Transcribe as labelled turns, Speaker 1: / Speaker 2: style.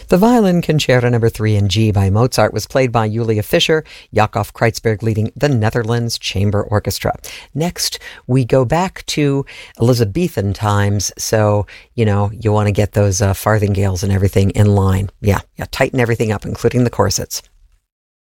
Speaker 1: The Violin Concerto No. 3 in G by Mozart was played by Julia Fischer, Jakob Kreutzberg leading the Netherlands Chamber Orchestra. Next, we go back to Elizabethan times, so, you want to get those farthingales and everything in line. Yeah, tighten everything up, including the corsets.